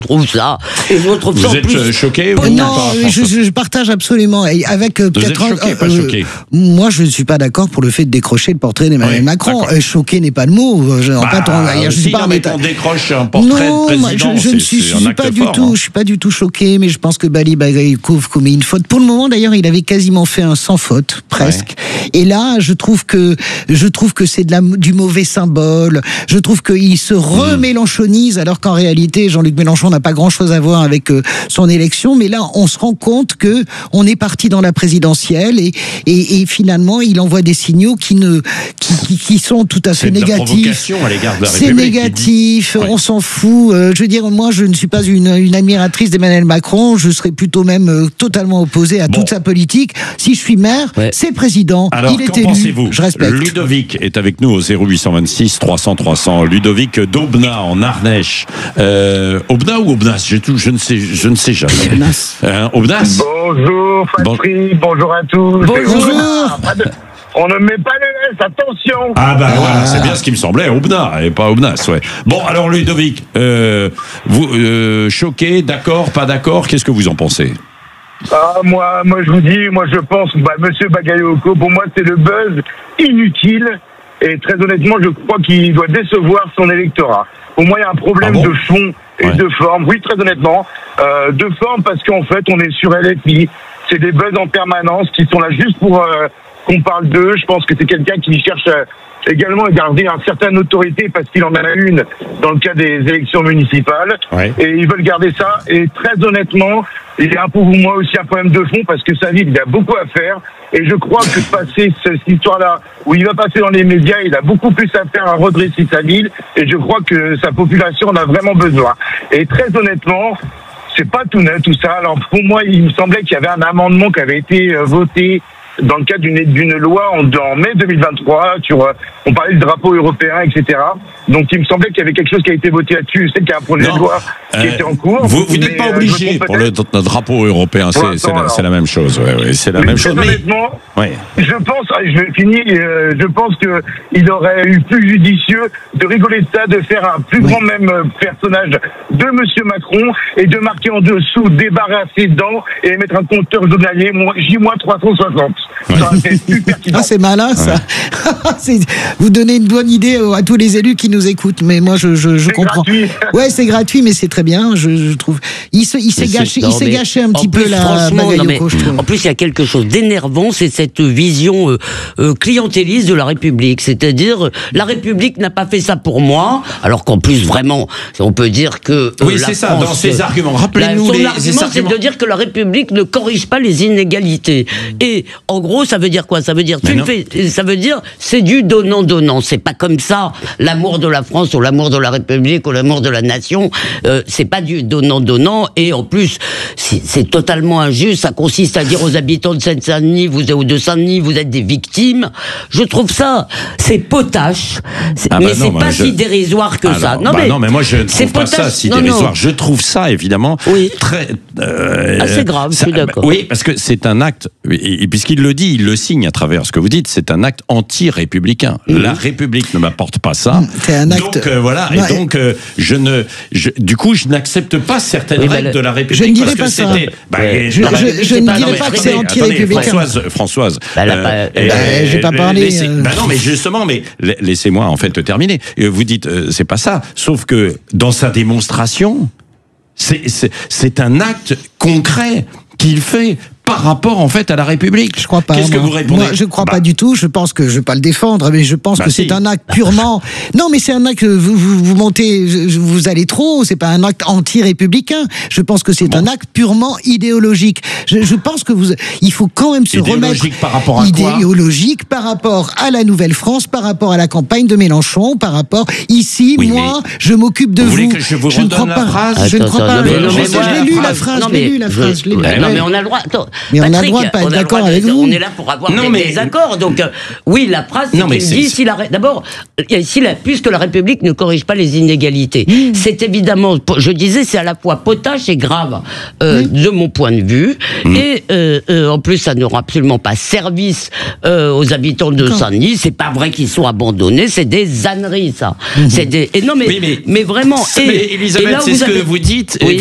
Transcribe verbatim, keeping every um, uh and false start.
trouve ça. Et je trouve vous ça êtes plus... choqué Oh, ou non, pas, je, je, je partage absolument. Et avec euh, vous êtes peut-être choqué, un, pas euh, choqué moi, je ne suis pas d'accord pour le fait de décrocher le portrait d'Emmanuel oui, Macron. Euh, choqué n'est pas le mot. Je, bah, pas, je si, suis pas non, en mais état. on décroche un portrait non, de président, je, je ne suis, je suis pas du fort, tout. hein. Je suis pas du tout choqué, mais je pense que Bali Bagayoukov commet une faute. Pour le moment, d'ailleurs, il avait quasiment fait un sans faute, presque. Ouais. Et là, je trouve que je trouve que c'est de la, du mauvais symbole. Je trouve qu'il se remélanchonise, alors qu'en réalité, Jean-Luc Mélenchon n'a pas grand-chose à voir avec euh, son élection. Mais là, on se rend compte que on est parti dans la présidentielle et, et, et finalement, il envoie des signaux qui ne qui, qui, qui sont tout à fait c'est négatifs. À l'égard de la c'est négatif. On s'en fout. Euh, je veux dire, moi, je ne suis pas une, une admiratrice d'Emmanuel Macron. Je serais plutôt même euh, totalement opposé à bon. toute sa politique. Si je suis maire, ouais. c'est président. Alors, il est qu'en élu. pensez-vous ? Je respecte. Ludovic est avec nous au zéro huit cent vingt-six trois cents trois cents. Ludovic d'Aubenas en Ardèche. Euh, Aubenas ou Aubenas ? je, je ne sais, je ne sais jamais. Aubenas. Euh, Aubenas. Bonjour Patrick, bon. bonjour à tous. Bonjour. On ne met pas le S, attention. Ah bah voilà, c'est bien ce qui me semblait, Aubenas, et pas Aubenas, ouais. Bon, alors Ludovic, euh, vous, euh, choqué, d'accord, pas d'accord, qu'est-ce que vous en pensez ? Ah, moi, moi je vous dis, moi je pense, bah, Monsieur Bagayoko, pour moi c'est le buzz inutile, et très honnêtement, je crois qu'il doit décevoir son électorat. Pour moi, il y a un problème ah bon de fond et ouais. de forme, oui, très honnêtement, euh, de forme parce qu'en fait, on est sur L F I, c'est des buzz en permanence qui sont là juste pour... Euh, qu'on parle d'eux. Je pense que c'est quelqu'un qui cherche également à garder une certaine autorité parce qu'il en a une dans le cas des élections municipales. Ouais. Et ils veulent garder ça. Et très honnêtement, il y a pour moi aussi un problème de fond parce que sa vie, il a beaucoup à faire. Et je crois que passer cette histoire-là, où il va passer dans les médias, il a beaucoup plus à faire à redresser sa ville. Et je crois que sa population en a vraiment besoin. Et très honnêtement, c'est pas tout net tout ça. Alors pour moi, il me semblait qu'il y avait un amendement qui avait été voté dans le cadre d'une, d'une loi en, en mai deux mille vingt-trois, sur, on parlait du drapeau européen, et cetera. Donc il me semblait qu'il y avait quelque chose qui a été voté là-dessus. Je sais qu'il y a un projet non, de loi qui euh, était en cours. Vous, vous n'êtes pas obligé pour le, le drapeau européen, c'est, c'est, la, c'est la même chose. Ouais, ouais, c'est la mais même chose. Honnêtement, mais... ouais. je pense, je vais finir, euh, je pense qu'il aurait eu plus judicieux de rigoler de ça, de faire un plus oui. grand même personnage de Monsieur Macron et de marquer en dessous, débarrasser dents et mettre un compteur journalier J moins trois cent soixante. Ouais. Ah, c'est malin ça. Ouais. c'est, vous donnez une bonne idée à tous les élus qui nous écoutent, mais moi je, je, je c'est comprends. Gratuit. Ouais, c'est gratuit, mais c'est très bien. Je, je trouve. Il, se, il s'est gâché, non, il s'est gâché un petit plus, peu la Bagayoko, je trouve. En plus, il y a quelque chose d'énervant, c'est cette vision euh, euh, clientéliste de la République. C'est-à-dire, euh, la République n'a pas fait ça pour moi, alors qu'en plus, vraiment, on peut dire que. Euh, oui, la c'est ça. France, dans ses arguments, rappelez-nous son les, argument, les arguments. C'est de dire que la République ne corrige pas les inégalités. Et en gros, ça veut dire quoi ? Ça veut dire, tu le fais, ça veut dire, c'est du donnant-donnant. C'est pas comme ça, l'amour de la France ou l'amour de la République ou l'amour de la nation. Euh, c'est pas du donnant-donnant. Et en plus, c'est, c'est totalement injuste. Ça consiste à dire aux habitants de Seine-Saint-Denis, vous ou de Saint-Denis, vous êtes des victimes. Je trouve ça, c'est potache. C'est, ah bah mais non, c'est pas je... si dérisoire que Alors, ça. Non, bah mais non, mais moi je ne trouve pas potache. ça si non, dérisoire. Non. Je trouve ça évidemment oui. très. Euh, assez grave. Ça, je suis d'accord. Oui, parce que c'est un acte. Et, et puisqu'il le dit, il le signe à travers ce que vous dites. C'est un acte anti-républicain. Mmh. La République ne m'apporte pas ça. C'est un acte. Donc euh, voilà. Ouais. Et donc euh, je ne. Je, du coup, je n'accepte pas certaines oui, règles le... de la République. Je ne dirais parce pas que ça. C'était, bah, je, je, je, je ne dirais pas que c'est anti-républicain. Françoise, Françoise. Bah, euh, bah, euh, j'ai pas parlé. Laissez, euh... bah non, mais justement, mais laissez-moi en fait terminer. Vous dites, euh, c'est pas ça. Sauf que dans sa démonstration, c'est, c'est, c'est un acte concret qu'il fait par rapport en fait à la République. Je crois pas. Qu'est-ce moi. que vous répondez? Moi, je crois bah. pas du tout. Je pense que je vais pas le défendre, mais je pense bah que si. c'est un acte purement. Non, mais c'est un acte. Vous, vous, vous montez, vous allez trop. C'est pas un acte anti-républicain. Je pense que c'est bon. un acte purement idéologique. Je, je pense que vous, il faut quand même se idéologique remettre. Par rapport à idéologique quoi par rapport à la Nouvelle-France, par rapport à la campagne de Mélenchon, par rapport ici, oui, moi, je m'occupe de vous. vous. Voulez que je vous je ne crois la pas. Phrase je ne crois pas. Mais, je, non, mais je, je l'ai lu la phrase. Je l'ai lu la phrase. Non, mais on a le droit. Attends, Mais on a le Patrick, droit de pas on être a le d'accord droit de- avec vous. On est là pour avoir Non, des mais- désaccords. Donc, euh, oui, la phrase, c'est Non, mais qu'il c'est- dit, si la, d'abord, euh, si la, puisque la République ne corrige pas les inégalités, Mmh. c'est évidemment, je disais, c'est à la fois potache et grave, euh, Mmh. de mon point de vue. Mmh. Et euh, euh, en plus, ça n'aura absolument pas service euh, aux habitants de D'accord. Saint-Denis. C'est pas vrai qu'ils sont abandonnés, c'est des âneries, ça. Mmh. C'est des. Et non, mais, Oui, mais- mais vraiment. Mais et, et Elisabeth, là où c'est vous ce que avez- vous dites. Oui.